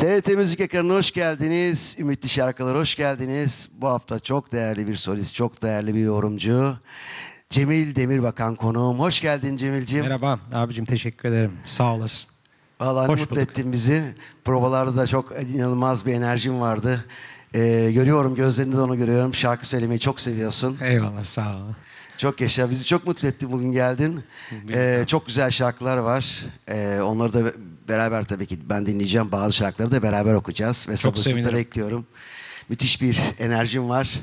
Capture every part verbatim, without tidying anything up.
T R T Müzik ekranına hoş geldiniz. Ümitli Şarkılar hoş geldiniz. Bu hafta çok değerli bir solist, çok değerli bir yorumcu. Cemil Demirbakan konuğum. Hoş geldin Cemil'ciğim. Merhaba abicim, teşekkür ederim. Sağ olasın. Vallahi Hoş mutlu bulduk. ettin bizi. Provalarda da çok inanılmaz bir enerjin vardı. Ee, görüyorum, gözlerinde de onu görüyorum. Şarkı söylemeyi çok seviyorsun. Eyvallah, sağ ol. Çok yaşa. Bizi çok mutlu etti bugün geldin. Ee, çok güzel şarkılar var. Ee, onları da beraber tabii ki ben dinleyeceğim. Bazı şarkıları da beraber okuyacağız. Ve Çok sabırsızlıkla sevinirim. bekliyorum. Müthiş bir enerjim var.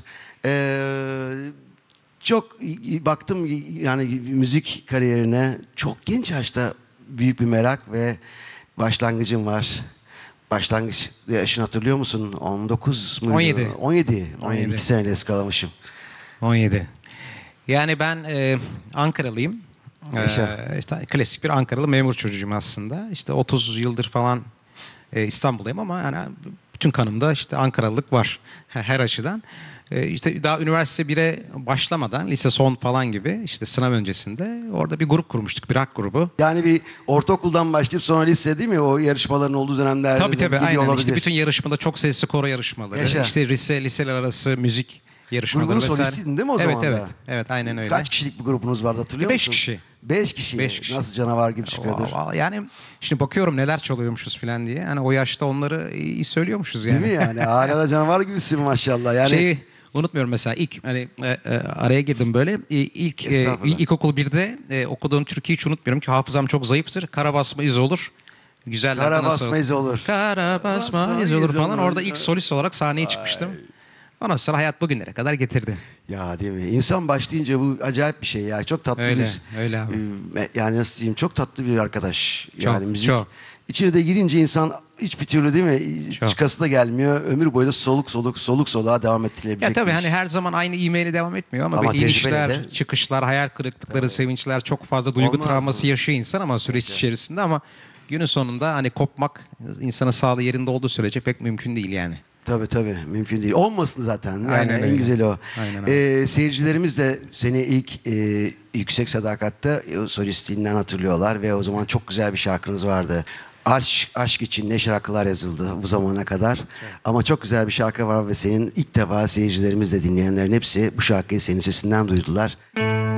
Ee, çok baktım yani müzik kariyerine çok genç yaşta büyük bir merak ve başlangıcım var. Başlangıç yaşını hatırlıyor musun? on dokuz muydu? on yedi. on yedi. on yedi. on yedi. iki seneyle eskalamışım. on yedi. Yani ben e, Ankaralıyım. Yaşa. E, işte klasik bir Ankaralı memur çocuğuyum aslında. İşte otuz yıldır falan e, İstanbul'dayım ama yani bütün kanımda işte Ankaralılık var her açıdan. E, işte daha üniversite bire başlamadan lise son falan gibi işte sınav öncesinde orada bir grup kurmuştuk, bir rock grubu. Yani bir ortaokuldan başlayıp sonra lise değil mi? O yarışmaların olduğu dönemlerde Tabii tabii, gidiyor aynen. olabilir. İşte bütün yarışmada çok sesli koro yarışmaları, Yaşa. işte lise liseler arası müzik yarışmaları Grubun vesaire. solistiydin değil mi o evet, zaman da? Evet, evet, aynen öyle. Kaç kişilik bir grubunuz vardı hatırlıyor Beş musun? kişi. Beş kişi. Beş kişi. Nasıl canavar gibi çıkıyordur. Vallahi yani şimdi bakıyorum neler çalıyormuşuz falan diye. Hani o yaşta onları iyi söylüyormuşuz yani. Değil mi yani? Hala da canavar gibisin maşallah. Yani Şeyi unutmuyorum mesela ilk hani e, e, araya girdim böyle E, ilk e, Estağfurullah. ilkokul birde e, okuduğum türküyü hiç unutmuyorum ki hafızam çok zayıftır. Kara basma iz olur. Güzeller Kara nasıl? basma iz olur. Kara basma Basma iz olur iz falan. olur. Orada ilk solist olarak sahneye çıkmıştım. Ondan sonra hayat bugünlere kadar getirdi. ya değil mi? İnsan başlayınca bu acayip bir şey ya. Çok tatlı Öyle, bir öyle abi. e, yani nasıl diyeyim, çok tatlı bir arkadaş. Çok, Yani müzik. çok. İçine de girince insan hiçbir türlü değil mi? Çok. Çıkası da gelmiyor. Ömür boyu da soluk soluk soluk soluğa devam ettirilebilecek Ya tabii bir hani iş. her zaman aynı e-mail'e devam etmiyor ama, Ama böyle inişler, tecrübeyle de- çıkışlar, hayal kırıklıkları, sevinçler, çok fazla duygu Olmaz travması mı? yaşıyor insan ama süreç içerisinde ama günün sonunda hani kopmak insanın sağlığı yerinde olduğu sürece pek mümkün değil yani. Tabii tabii, mümkün değil. Olmasın zaten. Yani Aynen en öyle. güzeli o. Aynen abi. Ee, seyircilerimiz de seni ilk e, Yüksek Sadakat'ta e, solistliğinden hatırlıyorlar ve o zaman çok güzel bir şarkınız vardı. Aşk, aşk için ne şarkılar yazıldı bu zamana kadar. Ama çok güzel bir şarkı var ve senin ilk defa seyircilerimiz de dinleyenlerin hepsi bu şarkıyı senin sesinden duydular.